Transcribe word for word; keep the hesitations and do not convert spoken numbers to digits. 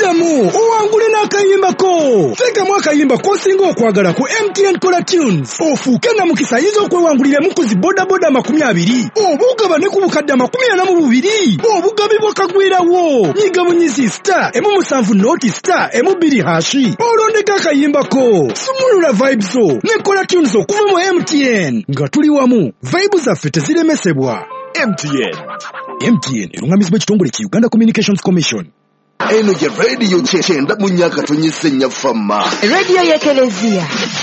Ddamu owangule n'akayimbako. Teekamu akayimba k'osinga okwagala ku M T N Color Tunes. Ofuuke na mukisa ayinza okwewanguliramu ku zi boda boda makumi abiri. Obugaba ne ku bukadde amakumi ana mu bubiri. Obugabi bwakagwirawo. Nyiga bunyizi star emu musanvu noti star emu bbiri hashi. Olondeka akayimbako. Sumulula vibes zo ne Color Tunes okuva mu M T N. Nga tuli wamu, vibes zaffe teziremesebwa. M T N. M T N erungamizibwa ekitongole ki Uganda Communications Commission. Eno ye radio kyenda mu nnyaka tonyise nnya famma. Radio y'Ekelezia.